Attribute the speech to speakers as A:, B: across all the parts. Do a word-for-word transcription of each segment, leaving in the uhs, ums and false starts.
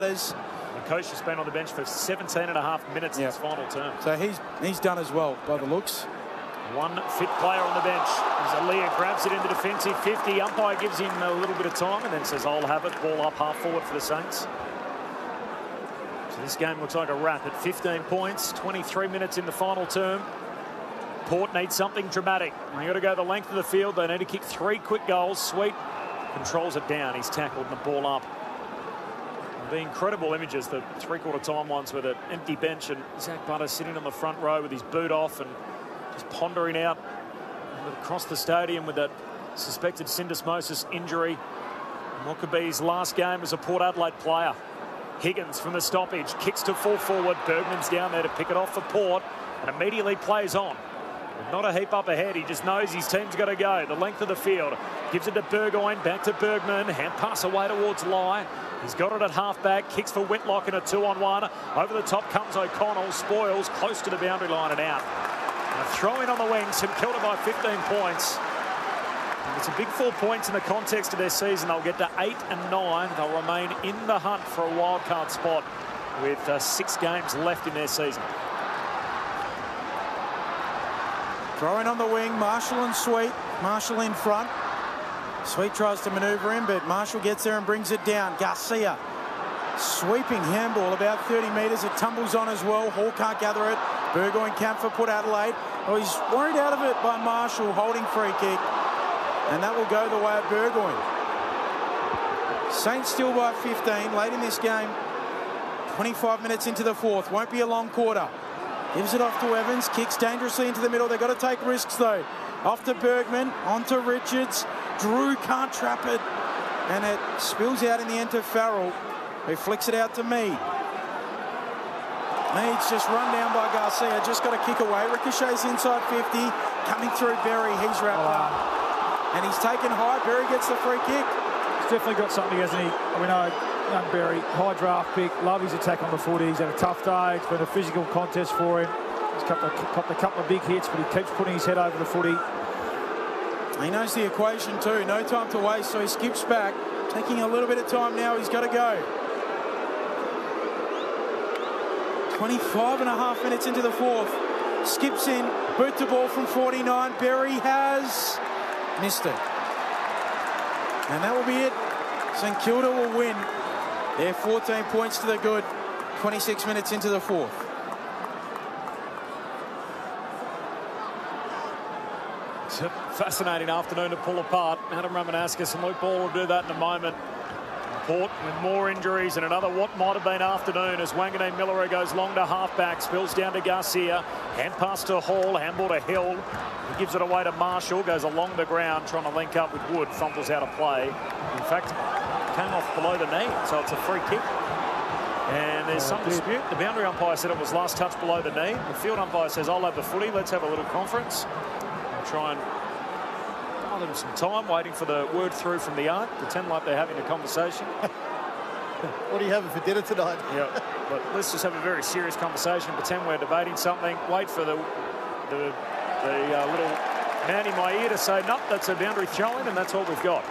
A: The coach has been on the bench for seventeen and a half minutes yep. in his final term.
B: So he's he's done as well by the looks.
A: One fit player on the bench. As Aaliyah grabs it in the defensive fifty. Umpire gives him a little bit of time and then says, I'll have it. Ball up half forward for the Saints. So this game looks like a wrap at fifteen points. twenty-three minutes in the final term. Port needs something dramatic. They've got to go the length of the field. They need to kick three quick goals. Sweet controls it down. He's tackled and the ball up. The incredible images, the three-quarter time ones with an empty bench and Zach Butter sitting on the front row with his boot off and just pondering out across the stadium with that suspected syndesmosis injury. And what could be his last game as a Port Adelaide player. Higgins from the stoppage, kicks to full forward. Bergman's down there to pick it off for Port and immediately plays on. Not a heap up ahead. He just knows his team's got to go. The length of the field. Gives it to Burgoyne. Back to Bergman. Hand pass away towards Lai. He's got it at half-back. Kicks for Whitlock in a two-on-one. Over the top comes O'Connell. Spoils close to the boundary line and out. And a throw-in on the wing. St Kilda by fifteen points. And it's a big four points in the context of their season. They'll get to eight and nine. They'll remain in the hunt for a wild card spot with uh, six games left in their season.
B: Throwing on the wing, Marshall and Sweet. Marshall in front. Sweet tries to manoeuvre him, but Marshall gets there and brings it down. Garcia, sweeping handball about thirty metres. It tumbles on as well. Hall can't gather it. Burgoyne camp for Port Adelaide. Oh, he's worried out of it by Marshall, holding free kick. And that will go the way of Burgoyne. Saints still by fifteen. Late in this game. twenty-five minutes into the fourth. Won't be a long quarter. Gives it off to Evans, kicks dangerously into the middle. They've got to take risks though. Off to Bergman, on to Richards. Drew can't trap it. And it spills out in the end to Farrell, who flicks it out to Mead. Mead's just run down by Garcia, just got to kick away. Ricochets inside fifty, coming through Berry, he's wrapped oh, wow. up. And he's taken high, Berry gets the free kick.
C: He's definitely got something, hasn't he? We know young Berry, high draft pick, love his attack on the footy. He's had a tough day. It's been a physical contest for him. He's got a couple of big hits, but he keeps putting his head over the footy.
B: He knows the equation too. No time to waste, so he skips back. Taking a little bit of time now. He's got to go. twenty-five and a half minutes into the fourth. Skips in. Boot the ball from forty-nine. Berry has missed it. And that will be it. St Kilda will win. They're fourteen points to the good. twenty-six minutes into the fourth.
A: It's a fascinating afternoon to pull apart. Adam Ramanaskas and Luke Ball will do that in a moment. Port with more injuries and another what might have been afternoon as Wanganeen Miller goes long to half-back. Spills down to Garcia. Hand pass to Hall. Handball to Hill. He gives it away to Marshall. Goes along the ground trying to link up with Wood. Fumbles out of play. In fact, came off below the knee, so it's a free kick. And there's some dispute. The boundary umpire said it was last touch below the knee. The field umpire says, I'll have the footy. Let's have a little conference. And try and buy them some time waiting for the word through from the yard. Pretend like they're having a conversation.
D: What are you having for dinner tonight?
A: Yeah, but let's just have a very serious conversation. Pretend we're debating something. Wait for the the, the uh, little man in my ear to say, nope, that's a boundary throw-in, and that's all we've got.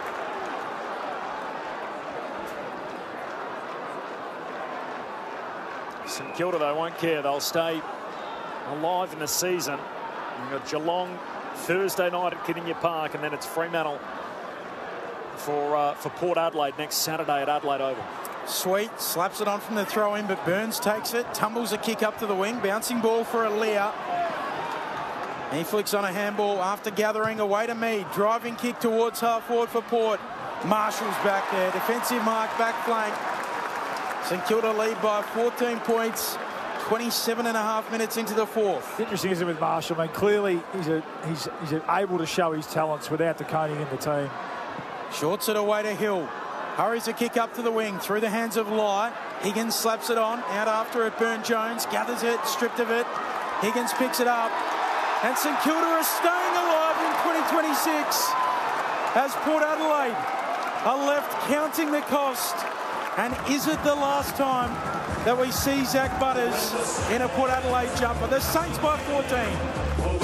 A: St Kilda, they won't care. They'll stay alive in the season. You've got Geelong Thursday night at Kardinia Park, and then it's Fremantle for uh, for Port Adelaide next Saturday at Adelaide Oval.
B: Sweet slaps it on from the throw-in, but Burns takes it, tumbles a kick up to the wing, bouncing ball for Aaliyah. He flicks on a handball after gathering away to Mead. Driving kick towards half forward for Port. Marshall's back there, defensive mark, back flank. St Kilda lead by fourteen points. twenty-seven and a half minutes into the fourth.
C: Interesting, isn't it, with Marshall? I mean, clearly he's a, he's he's able to show his talents without the Coney in the team.
B: Shorts it away to Hill. Hurries a kick up to the wing through the hands of Lai. Higgins slaps it on. Out after it, Burn-Jones gathers it, stripped of it. Higgins picks it up. And St Kilda are staying alive in twenty twenty-six as Port Adelaide are left counting the cost. And is it the last time that we see Zach Butters in a Port Adelaide jumper? The Saints by fourteen.